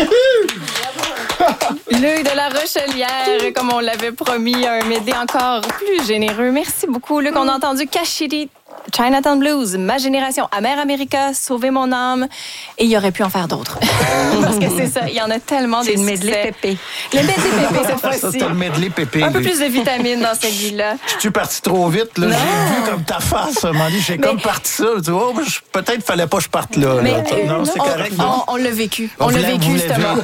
Luc de la Rochelière, comme on l'avait promis, un médé encore plus généreux. Merci beaucoup, Luc. On a entendu Kashiri, Chinatown Blues, Ma Génération, Amer America, Sauver mon âme. Et il aurait pu en faire d'autres. Parce que c'est ça, il y en a tellement des succès. C'est le medley pépé. Le medley pépé, cette fois-ci. C'est le medley pépé. Un peu plus de vitamines dans cette vie-là. Je suis parti trop vite, là. Non. J'ai vu comme ta face, à un moment donné. J'ai comme parti ça. Tu vois, peut-être fallait pas que je parte là. Mais non, c'est correct. On l'a vécu. On l'a vécu,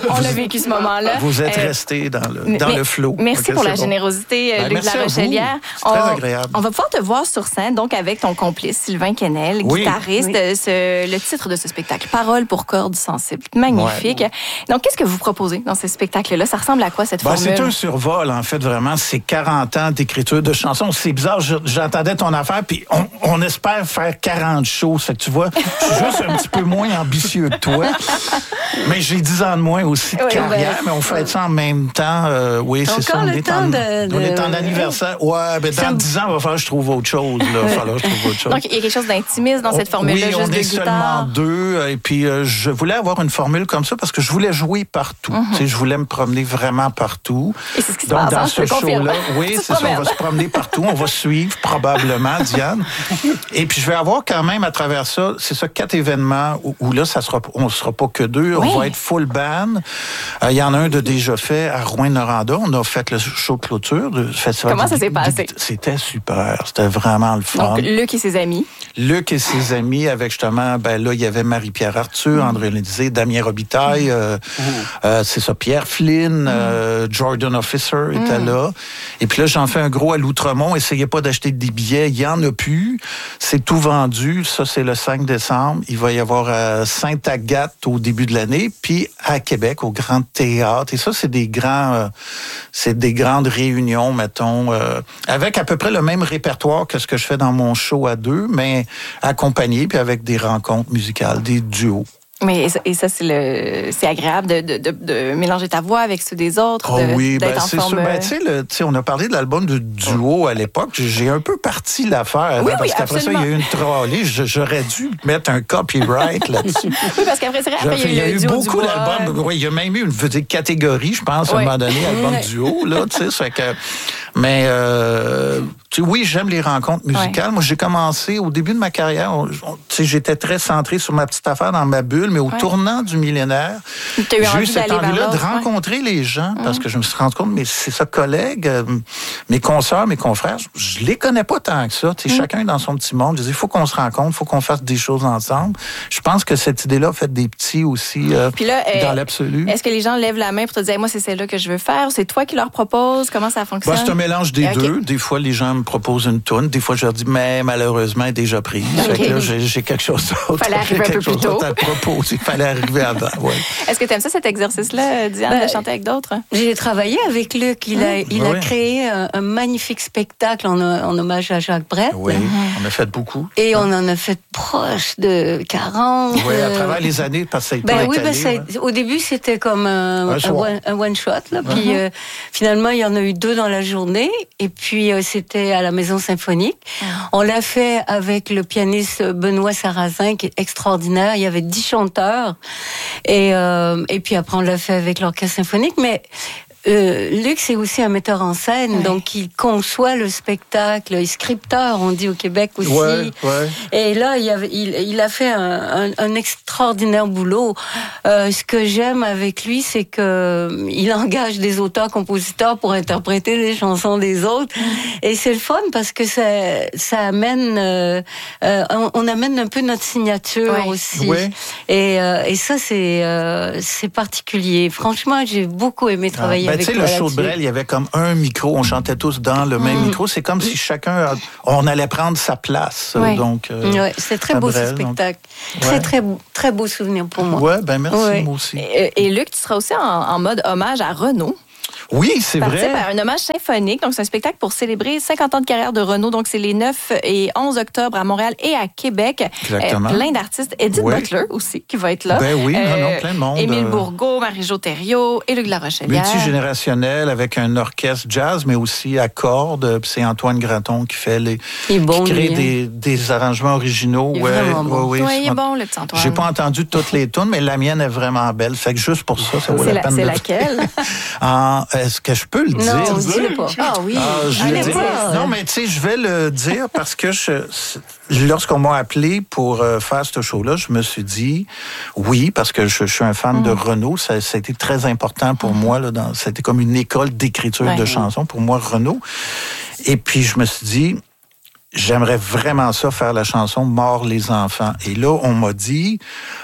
ce moment-là. Vous êtes resté dans le flow. Merci pour la générosité, Luc de la Rochelière. C'est très agréable. On va pouvoir te voir sur scène, donc avec ton complice, Sylvain Quesnel, guitariste. Le titre de ce spectacle, Paroles pour cordes sensibles. Magnifique. Ouais. Donc, qu'est-ce que vous proposez dans ce spectacle-là? Ça ressemble à quoi, cette formule? C'est un survol, en fait, vraiment. C'est 40 ans d'écriture de chansons. C'est bizarre, j'entendais ton affaire, puis on espère faire 40 shows. Fait que tu vois, je suis juste un petit peu moins ambitieux que toi. Mais j'ai 10 ans de moins aussi de carrière, mais on fait ça en même temps. Oui, c'est ça. On est en anniversaire. Ouais, ben dans 10 ans, il va falloir que je trouve autre chose. Donc, il y a quelque chose d'intimiste dans cette formule-là, oui, juste de guitare. Oui, on est seulement deux. Et puis, je voulais avoir une formule comme ça parce que je voulais jouer partout. Tu sais, je voulais me promener vraiment partout. Et c'est ce qui se Donc, passe, dans ce show-là, oui, c'est ça, on va se promener partout. On va suivre, probablement, Diane. Et puis, je vais avoir quand même, à travers ça, c'est ça, 4 événements où là, on ne sera pas que 2. Oui. On va être full band. Il y en a un de déjà fait à Rouyn-Noranda. On a fait le show de clôture. Comment ça s'est passé? C'était super. C'était vraiment le fun. Donc, Luc et ses amis. Luc et ses amis, avec justement, là, il y avait Marie-Pierre Arthur, André Lédisé, Damien Robitaille, c'est ça, Pierre Flynn, Jordan Officer était là. Et puis là, j'en fais un gros à l'Outremont. Essayez pas d'acheter des billets. Il y en a plus. C'est tout vendu. Ça, c'est le 5 décembre. Il va y avoir à Sainte-Agathe au début de l'année, puis à Québec, au Grand Théâtre. Et ça, c'est des grandes réunions, mettons, avec à peu près le même répertoire que ce que je fais dans mon show à 2, mais accompagné, puis avec des rencontres musicales, des duos. Mais ça c'est agréable de mélanger ta voix avec ceux des autres. D'être en c'est forme... sûr. Tu sais, on a parlé de l'album de duo à l'époque. J'ai un peu parti l'affaire. Parce qu'après ça, il y a eu une trollée. J'aurais dû mettre un copyright là-dessus. Oui, parce qu'après, il y a eu beaucoup d'albums. Oui, il y a même eu une catégorie, je pense, à un moment donné, album duo. Là, tu sais, mais oui, j'aime les rencontres musicales. Ouais. Moi, j'ai commencé au début de ma carrière. J'étais très centré sur ma petite affaire dans ma bulle, mais au tournant du millénaire, j'ai eu cette envie-là de rencontrer les gens parce que je me suis rendu compte, mais c'est ça, collègues, mes consoeurs, mes confrères, je les connais pas tant que ça. Chacun est dans son petit monde. Je dis, il faut qu'on se rencontre, il faut qu'on fasse des choses ensemble. Je pense que cette idée-là fait des petits aussi dans l'absolu. Est-ce que les gens lèvent la main pour te dire, moi, c'est celle-là que je veux faire? C'est toi qui leur propose? Comment ça fonctionne? C'est un mélange des deux. Des fois, les gens me proposent une toune. Des fois, je leur dis, mais malheureusement, elle est déjà prise. Fait que là, j'ai quelque chose d'autre. Fallait arriver un peu plus tôt. À te proposer. Il fallait arriver avant. Ouais. Est-ce que tu aimes ça, cet exercice-là, Diane, de chanter avec d'autres? J'ai travaillé avec Luc. Il a créé un magnifique spectacle en hommage à Jacques Brel. Oui, on a fait beaucoup. Et on en a fait proche de 40. Oui, à travers les années, parce que ça a été étalé, au début, c'était comme un one-shot. Là, puis finalement, il y en a eu 2 dans la journée. Et puis, c'était à la Maison Symphonique. On l'a fait avec le pianiste Benoît Sarrazin, qui est extraordinaire. Il y avait 10 chanteurs. Et puis après, on l'a fait avec l'Orchestre Symphonique. Mais Luc, c'est aussi un metteur en scène, donc il conçoit le spectacle, il est scripteur, on dit au Québec aussi. Et là, il a fait un extraordinaire boulot. Ce que j'aime avec lui, c'est que il engage des auteurs-compositeurs pour interpréter les chansons des autres. Et c'est le fun parce que ça amène, on amène un peu notre signature aussi. Et ça, c'est particulier. Franchement, j'ai beaucoup aimé travailler avec lui. Tu sais, le show de Brel, il y avait comme un micro, on chantait tous dans le même micro. C'est comme si chacun, on allait prendre sa place. Donc, c'est très beau ce spectacle. Très beau souvenir pour moi. Merci, moi aussi. Et Luc, tu seras aussi en mode hommage à Renaud. Oui, c'est vrai. À un hommage symphonique. Donc, c'est un spectacle pour célébrer 50 ans de carrière de Renaud. Donc, c'est les 9 et 11 octobre à Montréal et à Québec. Exactement. Plein d'artistes. Edith Butler aussi, qui va être là. Ben oui, plein de monde. Émile Bourgault, Marie-Jo Thériault et Luc Larochelière. Multigénérationnel avec un orchestre jazz, mais aussi à cordes. C'est Antoine Graton qui fait qui crée des arrangements originaux. Il est vraiment bon. Oui, il est bon, le petit Antoine. J'ai pas entendu toutes les tunes, mais la mienne est vraiment belle. Fait que juste pour ça vaut la peine. C'est laquelle? Est-ce que je peux le dire? Non, dis-le pas. Ah oui. Non, mais tu sais, je vais le dire parce que lorsqu'on m'a appelé pour faire ce show-là, je me suis dit oui, parce que je suis un fan de Renaud. Ça a été très important pour moi. C'était comme une école d'écriture de chansons pour moi, Renaud. Et puis, je me suis dit, j'aimerais vraiment ça, faire la chanson « Mort les enfants ». Et là, on m'a dit,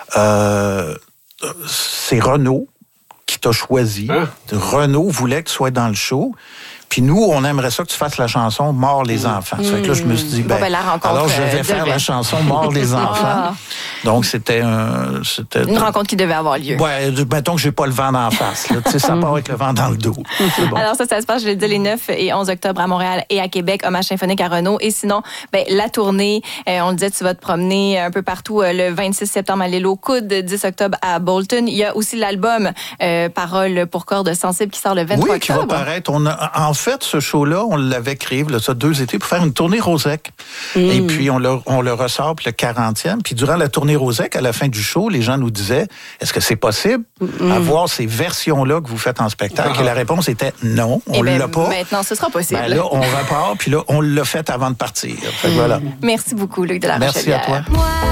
c'est Renaud qui t'a choisi. Renaud voulait que tu sois dans le show. Puis nous, on aimerait ça que tu fasses la chanson « Mort les enfants ». Ça fait que là, je me suis dit, alors je vais faire la chanson « Mort les enfants ». Donc, c'était une rencontre qui devait avoir lieu. Oui, mettons que j'ai pas le vent d'en face. Là. Ça part avec le vent dans le dos. Bon. Alors ça se passe, je l'ai dit, les 9 et 11 octobre à Montréal et à Québec, hommage symphonique à Renaud. Et sinon, la tournée, on le disait, tu vas te promener un peu partout le 26 septembre à l'île aux Coudes, 10 octobre à Bolton. Il y a aussi l'album Paroles pour cordes sensibles qui sort le 23 octobre. Oui, qui va paraître. En fait, ce show-là, on l'avait créé, 2 étés, pour faire une tournée Rosec. Et puis, on le ressort pour le 40e. Puis, durant la tournée Rosec, à la fin du show, les gens nous disaient, est-ce que c'est possible d'avoir ces versions-là que vous faites en spectacle? Et la réponse était non, on ne l'a pas. Maintenant, ce sera possible. Là, on repart, puis là, on l'a fait avant de partir. Fait que voilà. Merci beaucoup, Luc de la Rochelière. Merci à toi.